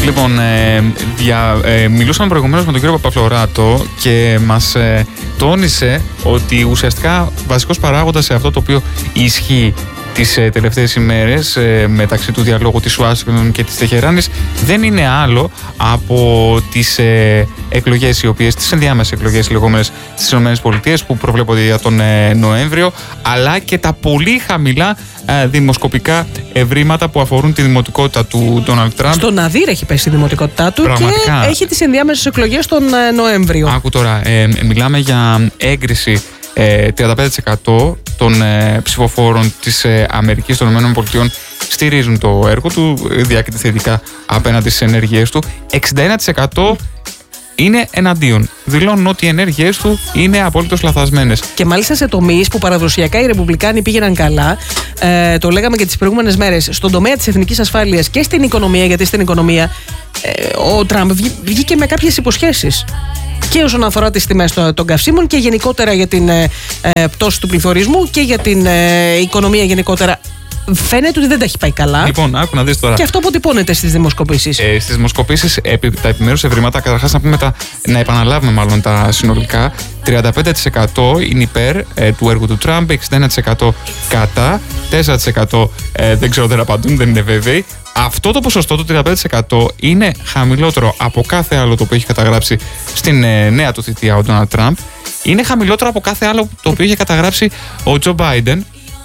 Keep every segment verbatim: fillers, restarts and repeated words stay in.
Λοιπόν, ε, δια, ε, μιλούσαμε προηγουμένως με τον κύριο Παπαφλωράτο και μας ε, τόνισε ότι ουσιαστικά βασικός παράγοντας σε αυτό το οποίο ισχύει τις ε, τελευταίες ημέρες ε, μεταξύ του διαλόγου της Ουάσιγκτον και της Τεχεράνης δεν είναι άλλο από τις ε, εκλογές οι οποίες, τις ενδιάμεσες εκλογές οι λεγόμενες στις ΗΠΑ που προβλέπονται για τον ε, Νοέμβριο, αλλά και τα πολύ χαμηλά ε, δημοσκοπικά ευρήματα που αφορούν τη δημοτικότητα του Ντόναλντ Τραμπ. Στον Ναδίρ έχει πέσει η δημοτικότητά του. Πραγματικά. Και έχει τις ενδιάμεσες εκλογές τον ε, Νοέμβριο. Άκου τώρα, ε, μιλάμε για έγκριση τριάντα πέντε τοις εκατό των ε, ψηφοφόρων της ε, Αμερικής των ΗΠΑ στηρίζουν το έργο του, διάκειται θετικά απέναντι στις ενέργειές του. εξήντα ένα τοις εκατό είναι εναντίον. Δηλώνουν ότι οι ενέργειές του είναι απολύτως λαθασμένες. Και μάλιστα σε τομείς που παραδοσιακά οι Ρεπουμπλικάνοι πήγαιναν καλά, ε, το λέγαμε και τις προηγούμενες μέρες, στον τομέα της εθνικής ασφάλειας και στην οικονομία, γιατί στην οικονομία ε, ο Τραμπ βγήκε με κάποιες υποσχέσεις. Και όσον αφορά τις τιμές των καυσίμων και γενικότερα για την ε, πτώση του πληθωρισμού και για την ε, οικονομία γενικότερα. Φαίνεται ότι δεν τα έχει πάει καλά. Λοιπόν, άκου να δεις τώρα. Και αυτό αποτυπώνεται στις δημοσκοπήσεις. Ε, στις δημοσκοπήσεις, επί, τα επιμέρους ευρήματα, καταρχάς να, πούμε τα, να επαναλάβουμε μάλλον τα συνολικά. τριάντα πέντε τοις εκατό είναι υπέρ ε, του έργου του Τραμπ, εξήντα ένα τοις εκατό κατά, τέσσερα τοις εκατό ε, δεν ξέρω, δεν απαντούν, δεν είναι βέβαιοι. Αυτό το ποσοστό, το τριάντα πέντε τοις εκατό, είναι χαμηλότερο από κάθε άλλο το οποίο έχει καταγράψει στην ε, νέα του θητεία ο Ντόναλντ Τραμπ. Είναι χαμηλότερο από κάθε άλλο το οποίο είχε καταγράψει ο Τζο Μπάιντεν,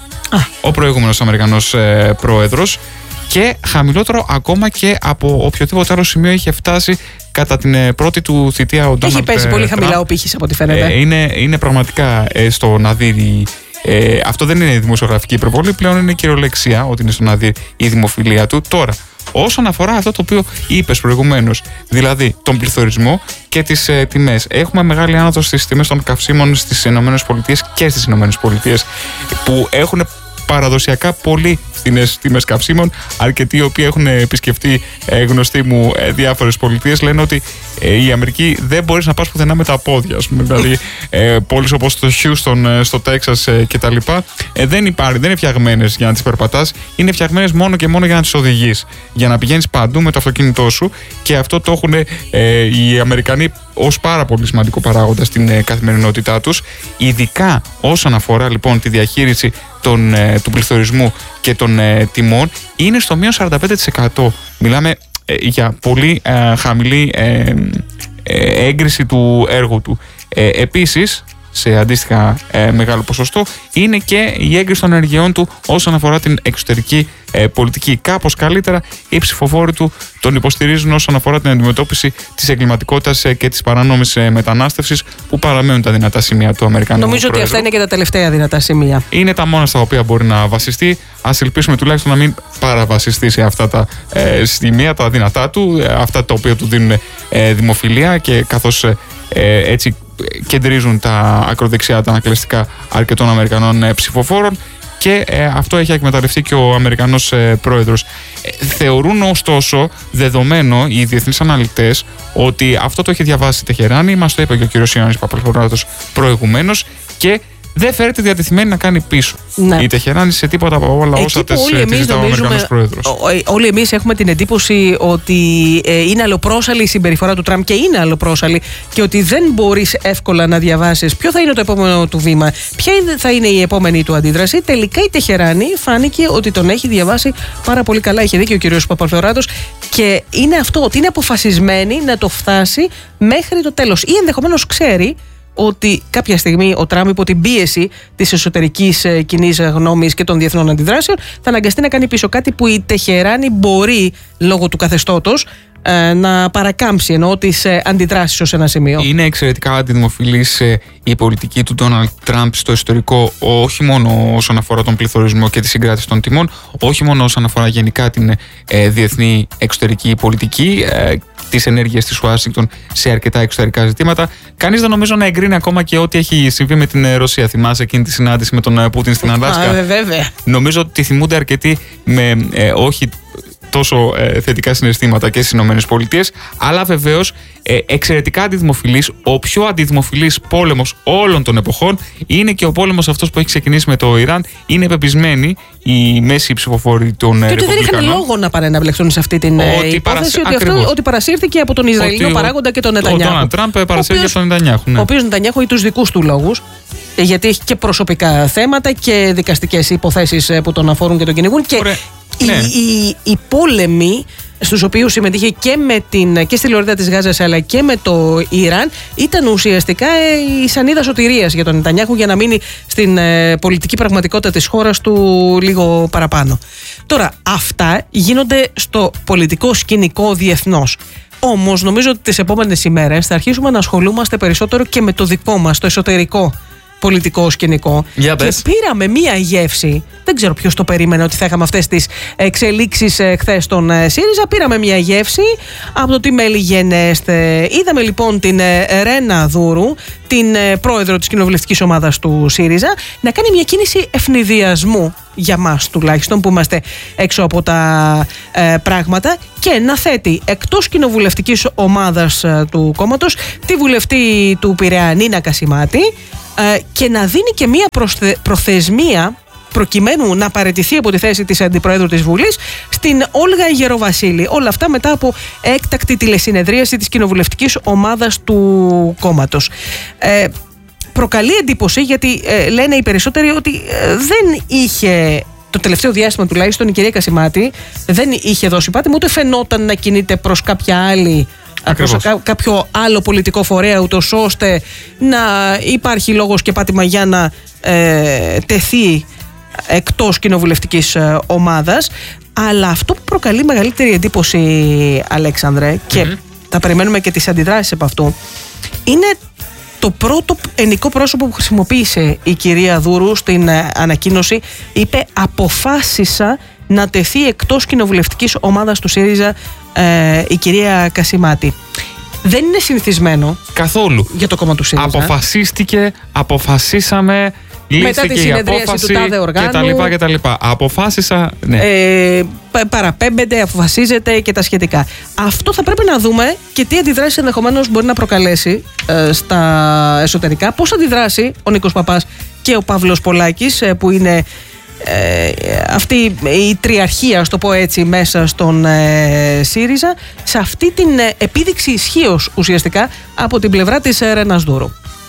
ο προηγούμενος Αμερικανός ε, πρόεδρος, και χαμηλότερο ακόμα και από οποιοδήποτε άλλο σημείο είχε φτάσει κατά την ε, πρώτη του θητεία ο Ντόναλντ Τραμπ. Έχει πέσει πολύ χαμηλά ο πύχης από ό,τι φαίνεται. Ε, είναι, είναι πραγματικά ε, στο Ναδίρ. Ε, αυτό δεν είναι δημοσιογραφική υπερβολή, πλέον είναι κυριολεξία ότι είναι στο Ναδίρ η δημοφιλία του. Τώρα, όσον αφορά αυτό το οποίο είπες προηγουμένως, δηλαδή τον πληθωρισμό και τις ε, τιμές, έχουμε μεγάλη άνοδο στις τιμές των καυσίμων στις ΗΠΑ και στις ΗΠΑ, που έχουν παραδοσιακά πολύ φθηνές τιμές καυσίμων. Αρκετοί οι οποίοι έχουν επισκεφτεί ε, γνωστοί μου ε, διάφορες πολιτείες λένε ότι ε, η Αμερική δεν μπορείς να πας πουθενά με τα πόδια, ας πούμε. Δηλαδή ε, πόλεις όπως το Χιούστον, ε, στο Τέξας ε, κτλ. Ε, δεν υπάρχει, δεν είναι φτιαγμένες για να τις περπατάς, είναι φτιαγμένες μόνο και μόνο για να τις οδηγείς, για να πηγαίνεις παντού με το αυτοκίνητό σου, και αυτό το έχουν ε, οι Αμερικανοί ως πάρα πολύ σημαντικό παράγοντα στην ε, καθημερινότητά τους, ειδικά όσον αφορά λοιπόν τη διαχείριση των, ε, του πληθωρισμού και των ε, τιμών, είναι στο μείον σαράντα πέντε τοις εκατό. Μιλάμε ε, για πολύ ε, χαμηλή ε, ε, έγκριση του έργου του. Ε, επίσης, σε αντίστοιχα ε, μεγάλο ποσοστό, είναι και η έγκριση των ενεργειών του όσον αφορά την εξωτερική ε, πολιτική. Κάπως καλύτερα οι ψηφοφόροι του τον υποστηρίζουν όσον αφορά την αντιμετώπιση της εγκληματικότητας ε, και της παράνομης ε, μετανάστευσης, που παραμένουν τα δυνατά σημεία του Αμερικανού Νομίζω πρόεδρου. ότι αυτά είναι και τα τελευταία δυνατά σημεία. Είναι τα μόνα στα οποία μπορεί να βασιστεί. Ας ελπίσουμε τουλάχιστον να μην παραβασιστεί σε αυτά τα ε, σημεία, τα δυνατά του, ε, αυτά τα οποία του δίνουν ε, δημοφιλία, και καθώς ε, ε, έτσι κεντρίζουν τα ακροδεξιά, τα ανακλαστικά αρκετών Αμερικανών ε, ψηφοφόρων, και ε, αυτό έχει εκμεταλλευτεί και ο Αμερικανός ε, πρόεδρος. Ε, θεωρούν ωστόσο δεδομένο οι διεθνείς αναλυτές ότι αυτό το έχει διαβάσει η Τεχεράνη, μας το είπε και ο κ. Ιωάννης Παπαφλωράτος προηγουμένως, και δεν φέρεται διατεθειμένη να κάνει πίσω. Ναι. Η Τεχεράνη σε τίποτα από όλα όσα της ζητά ο Αμερικανός πρόεδρος. Όλοι εμείς έχουμε την εντύπωση ότι ε, είναι αλλοπρόσαλη η συμπεριφορά του Τραμπ, και είναι αλλοπρόσαλη, και ότι δεν μπορείς εύκολα να διαβάσεις ποιο θα είναι το επόμενο του βήμα, ποια θα είναι η επόμενη του αντίδραση. Τελικά η Τεχεράνη φάνηκε ότι τον έχει διαβάσει πάρα πολύ καλά. Είχε δίκιο ο κ. Παπαφλωράτος, και είναι αυτό, ότι είναι αποφασισμένη να το φτάσει μέχρι το τέλος, ή ενδεχομένως ξέρει ότι κάποια στιγμή ο Τραμπ, υπό την πίεση της εσωτερικής ε, κοινής γνώμης και των διεθνών αντιδράσεων, θα αναγκαστεί να κάνει πίσω, κάτι που η Τεχεράνη μπορεί, λόγω του καθεστώτος, ε, να παρακάμψει, εννοώ τις ε, αντιδράσεις ως ένα σημείο. Είναι εξαιρετικά αντιδημοφιλής ε, η πολιτική του Ντόναλντ Τραμπ στο ιστορικό, όχι μόνο όσον αφορά τον πληθωρισμό και τη συγκράτηση των τιμών, όχι μόνο όσον αφορά γενικά την ε, διεθνή εξωτερική πολιτική, ε, τις ενέργειες της Ουάσιγκτον σε αρκετά εξωτερικά ζητήματα. Κανείς δεν νομίζω να εγκρίνει ακόμα και ό,τι έχει συμβεί με την Ρωσία. Θυμάσαι εκείνη τη συνάντηση με τον Πούτιν στην Αλάσκα? Α, βέβαια. Νομίζω ότι τη θυμούνται αρκετοί με ε, όχι τόσο ε, θετικά συναισθήματα και στις ΗΠΑ, αλλά βεβαίως ε, εξαιρετικά αντιδημοφιλής, ο πιο αντιδημοφιλής πόλεμος όλων των εποχών είναι και ο πόλεμος αυτός που έχει ξεκινήσει με το Ιράν. Είναι πεπισμένοι οι μέσοι ψηφοφόροι των και Ρεπουμπλικανών. Και ότι δεν είχαν λόγο να πάνε να μπλεχτούν σε αυτή την ότι υπόθεση, παρασύ... ότι, αυτό, ότι παρασύρθηκε από τον Ισραηλινό παράγοντα και τον Νετανιάχου. Ο Ντόναλντ Τραμπ παρασύρθηκε από τον Νετανιάχου. Ναι. Ο οποίος Νετανιάχου έχει τους δικούς του λόγους, γιατί έχει και προσωπικά θέματα και δικαστικές υποθέσεις που τον αφορούν και τον κυνηγούν. Και οι, ναι. οι, οι πόλεμοι στους οποίους συμμετείχε και, με την, και στη λωρίδα της Γάζας αλλά και με το Ιράν ήταν ουσιαστικά η σανίδα σωτηρίας για τον Νετανιάχου για να μείνει στην ε, πολιτική πραγματικότητα της χώρας του λίγο παραπάνω. Τώρα, αυτά γίνονται στο πολιτικό σκηνικό διεθνώς. Όμως νομίζω ότι τις επόμενες ημέρες θα αρχίσουμε να ασχολούμαστε περισσότερο και με το δικό μας, το εσωτερικό πολιτικό σκηνικό. Για και πες. Πήραμε μία γεύση. Δεν ξέρω ποιος το περίμενε ότι θα είχαμε αυτές τις εξελίξεις ε, χθες στον ε, ΣΥΡΙΖΑ. Πήραμε μία γεύση από το τι μέλη γενέστε. Είδαμε λοιπόν την ε, Ρένα Δούρου, την ε, πρόεδρο της κοινοβουλευτικής ομάδας του ΣΥΡΙΖΑ, να κάνει μια κίνηση ευνηδιασμού για μας τουλάχιστον που είμαστε έξω από τα ε, πράγματα και να θέτει εκτός κοινοβουλευτικής ομάδας ε, του κόμματος τη βουλευτή του Πειραιά Νίνα Κασιμάτη ε, και να δίνει και μία προσθε, προθεσμία προκειμένου να παραιτηθεί από τη θέση της Αντιπροέδρου της Βουλής στην Όλγα Γεροβασίλη. Όλα αυτά μετά από έκτακτη τηλεσυνεδρίαση της κοινοβουλευτικής ομάδας του κόμματος. Ε, προκαλεί εντύπωση γιατί ε, λένε οι περισσότεροι ότι ε, δεν είχε το τελευταίο διάστημα τουλάχιστον η κυρία Κασιμάτη δεν είχε δώσει πάτημα ούτε φαινόταν να κινείται προς κάποια άλλη προς κά, κάποιο άλλο πολιτικό φορέα ούτως ώστε να υπάρχει λόγος και πάτημα για να ε, τεθεί εκτός κοινοβουλευτικής ε, ομάδας. Αλλά αυτό που προκαλεί μεγαλύτερη εντύπωση, Αλέξανδρε, και mm-hmm. θα περιμένουμε και τις αντιδράσεις από αυτού, είναι το πρώτο ενικό πρόσωπο που χρησιμοποίησε η κυρία Δούρου στην ε, ανακοίνωση. Είπε αποφάσισα να τεθεί εκτός κοινοβουλευτικής ομάδας του ΣΥΡΙΖΑ ε, η κυρία Κασιμάτη. Δεν είναι συνηθισμένο καθόλου για το κόμμα του ΣΥΡΙΖΑ. Αποφασίστηκε, αποφασίσαμε, μετά τη συνεδρίαση του τάδε οργάνου και τα λοιπά και τα λοιπά. Αποφάσισα, ναι. Ε, παραπέμπεται, αποφασίζεται και τα σχετικά. Αυτό θα πρέπει να δούμε και τι αντιδράσεις ενδεχομένως μπορεί να προκαλέσει ε, στα εσωτερικά. Πώς αντιδράσει ο Νίκος Παπάς και ο Παύλος Πολάκης, ε, που είναι ε, αυτή η τριαρχία, ας το πω έτσι, μέσα στον ε, ΣΥΡΙΖΑ, σε αυτή την ε, επίδειξη ισχύως ουσιαστικά από την πλευρά της ε, Ρένας Δούρου.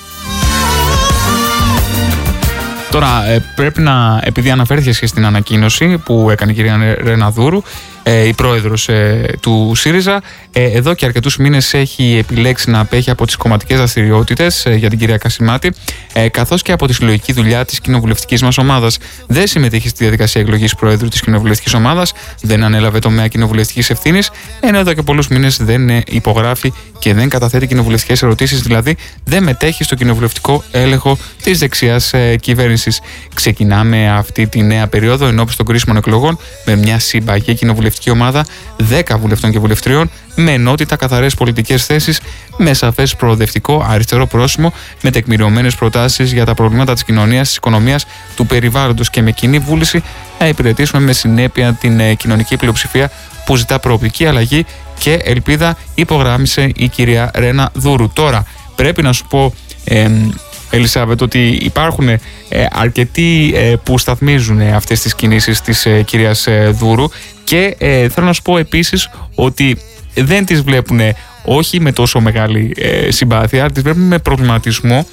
Τώρα ε, πρέπει να, επειδή αναφέρθηκε και στην ανακοίνωση που έκανε η κυρία Ρένα Δούρου, ε, η πρόεδρος ε, του ΣΥΡΙΖΑ, ε, εδώ και αρκετούς μήνες έχει επιλέξει να απέχει από τις κομματικές δραστηριότητες ε, για την κυρία Κασιμάτη, ε, καθώς και από τη συλλογική δουλειά της κοινοβουλευτικής μας ομάδας. Δεν συμμετείχε στη διαδικασία εκλογής πρόεδρου της κοινοβουλευτικής ομάδας, δεν ανέλαβε τομέα κοινοβουλευτικής ευθύνης, ενώ εδώ και πολλούς μήνες δεν υπογράφει και δεν καταθέτει κοινοβουλευτικές ερωτήσεις, δηλαδή δεν μετέχει στο κοινοβουλευτικό έλεγχο της δεξιάς ε, κυβέρνησης. Ξεκινάμε αυτή τη νέα περίοδο ενώπιση των κρίσιμων εκλογών με μια συμπαγή κοινοβουλευτική ομάδα δέκα βουλευτών και βουλευτριών, με ενότητα, καθαρές πολιτικές θέσεις, με σαφές προοδευτικό αριστερό πρόσημο, με τεκμηριωμένες προτάσεις για τα προβλήματα της κοινωνίας, της οικονομίας, του περιβάλλοντος και με κοινή βούληση να υπηρετήσουμε με συνέπεια την ε, κοινωνική πλειοψηφία που ζητά προοπτική αλλαγή και ελπίδα, υπογράμμισε η κυρία Ρένα Δούρου. Τώρα, πρέπει να σου πω, ε, Ελισάβετ, ότι υπάρχουν ε, αρκετοί ε, που σταθμίζουν ε, αυτές τις κινήσεις της ε, κυρίας ε, Δούρου και ε, θέλω να σου πω επίσης ότι δεν τις βλέπουν όχι με τόσο μεγάλη ε, συμπάθεια, τις βλέπουν με προβληματισμό.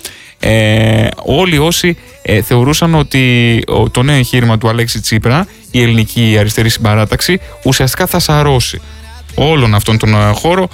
Ε, όλοι όσοι ε, θεωρούσαν ότι ο, το νέο εγχείρημα του Αλέξη Τσίπρα, η ελληνική αριστερή συμπαράταξη, ουσιαστικά θα σαρώσει όλον αυτόν τον ε, χώρο,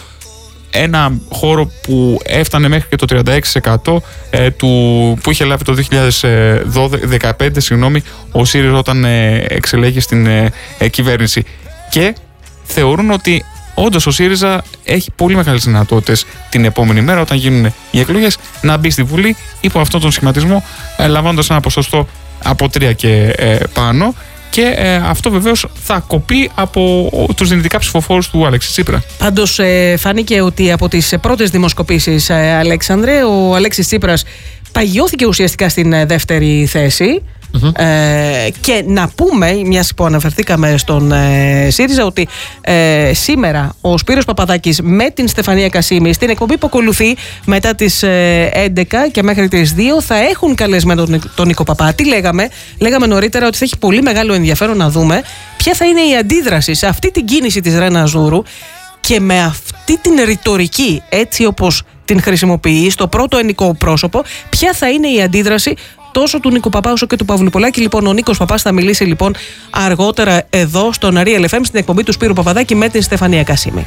ένα χώρο που έφτανε μέχρι και το τριάντα έξι τοις εκατό ε, του, που είχε λάβει το δύο χιλιάδες δεκαπέντε συγγνώμη, ο ΣΥΡΙΖΑ όταν ε, εξελέγει στην ε, ε, κυβέρνηση, και θεωρούν ότι όντως ο ΣΥΡΙΖΑ έχει πολύ μεγάλες δυνατότητες την επόμενη μέρα, όταν γίνουν οι εκλογές, να μπει στη Βουλή υπό αυτόν τον σχηματισμό, ε, λαμβάνοντας ένα ποσοστό από τρία και ε, πάνω. Και ε, αυτό βεβαίως θα κοπεί από τους δυνητικά ψηφοφόρους του Αλέξη Τσίπρα. Πάντως ε, φάνηκε ότι από τις πρώτες δημοσκοπήσεις, ε, Αλέξανδρε, ο Αλέξης Τσίπρας παγιώθηκε ουσιαστικά στην ε, δεύτερη θέση. Mm-hmm. Ε, και να πούμε, μιας που αναφερθήκαμε στον ε, ΣΥΡΙΖΑ, ότι ε, σήμερα ο Σπύρος Παπαδάκης με την Στεφανία Κασίμη στην εκπομπή που ακολουθεί μετά τις ε, έντεκα και μέχρι τις δύο θα έχουν καλεσμένο τον, τον Νίκο Παπά. Τι λέγαμε? Λέγαμε νωρίτερα ότι θα έχει πολύ μεγάλο ενδιαφέρον να δούμε ποια θα είναι η αντίδραση σε αυτή την κίνηση της Ρένα Ζούρου και με αυτή την ρητορική, έτσι όπως την χρησιμοποιεί στο πρώτο ενικό πρόσωπο, ποια θα είναι η αντίδραση τόσο του Νίκου Παπά όσο και του Παύλου Πολάκη. Λοιπόν, ο Νίκος Παπάς θα μιλήσει λοιπόν αργότερα εδώ στον Real εφ εμ στην εκπομπή του Σπύρου Παπαδάκη με την Στεφανία Κασίμη.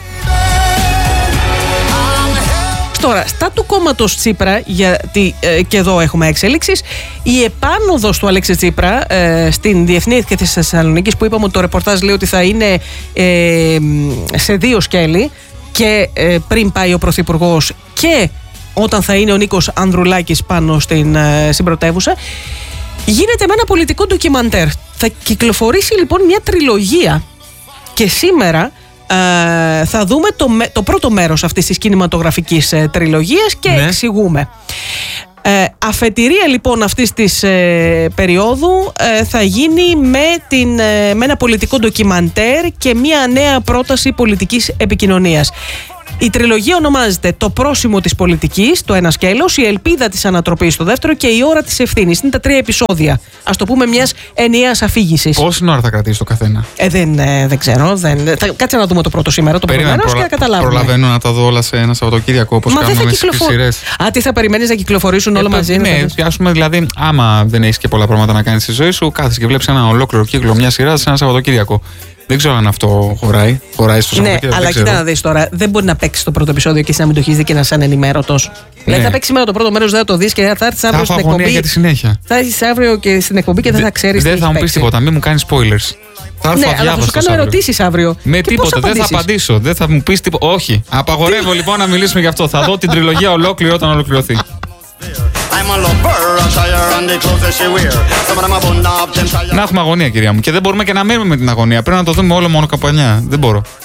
Τώρα, στα του κόμματος Τσίπρα, γιατί ε, και εδώ έχουμε εξέλιξεις, η επάνωδος του Αλέξη Τσίπρα ε, στην Διεθνή Έκθεση της Θεσσαλονίκης, που είπαμε ότι το ρεπορτάζ λέει ότι θα είναι ε, σε δύο σκέλη, και ε, πριν πάει ο Πρωθυπουργός και όταν θα είναι ο Νίκος Ανδρουλάκης πάνω στην, ε, στην πρωτεύουσα, γίνεται με ένα πολιτικό ντοκιμαντέρ. Θα κυκλοφορήσει λοιπόν μια τριλογία και σήμερα ε, θα δούμε το, το πρώτο μέρος αυτής της κινηματογραφικής ε, τριλογίας και ναι. εξηγούμε. Ε, αφετηρία λοιπόν αυτής της ε, περίοδου ε, θα γίνει με, την, ε, με ένα πολιτικό ντοκιμαντέρ και μια νέα πρόταση πολιτικής επικοινωνίας. Η τριλογία ονομάζεται «Το πρόσημο της πολιτικής», το ένα σκέλος, «Η ελπίδα της ανατροπής», το δεύτερο, και «Η ώρα της ευθύνης». Είναι τα τρία επεισόδια, ας το πούμε, μιας ενιαίας αφήγησης. Πόση ώρα θα κρατήσει το καθένα? Ε, δεν, ε, δεν ξέρω. Δεν, θα, κάτσε να δούμε το πρώτο σήμερα, το πρώτο μέρος, προλα... και να καταλάβουμε. Προλαβαίνω να τα δω όλα σε ένα Σαββατοκύριακο, όπως κάνουμε με τις σειρές. Α, τι θα περιμένεις να κυκλοφορήσουν όλα ε, μαζί? Ναι, πιάσουμε δηλαδή, άμα δεν έχεις και πολλά πράγματα να κάνεις στη ζωή σου, κάθεσαι και βλέπεις ένα ολόκληρο κύκλο μια σειρά σε ένα Σαββατοκύριακο. Δεν ξέρω αν αυτό χωράει. Χωράει στο Σαββατοκύριακο. Ναι, αλλά κοίτα να δεις τώρα. Δεν μπορεί να παίξει το πρώτο επεισόδιο και εσύ να μην το έχεις δει και να είσαι ανενημέρωτος. Ναι. Δηλαδή θα παίξει σήμερα το πρώτο μέρος, δεν θα το δεις και θα έρθεις αύριο στην εκπομπή. Για τη συνέχεια. Θα έρθεις αύριο και στην εκπομπή και δεν θα ξέρεις. Δεν θα μου πεις τίποτα, μην μου κάνεις spoilers. Θα έρθω ναι, αλλά θα σου κάνω ερωτήσεις αύριο. Με και τίποτα, δεν θα απαντήσω. Δεν θα μου πεις τίποτα. Όχι. Απαγορεύω λοιπόν να μιλήσουμε γι' αυτό. Θα δω την τριλογία ολόκληρη όταν ολοκληρωθεί. Να έχουμε αγωνία, κυρία μου. Και δεν μπορούμε και να μείνουμε με την αγωνία. Πρέπει να το δούμε όλο μόνο καπανιά. Δεν μπορώ.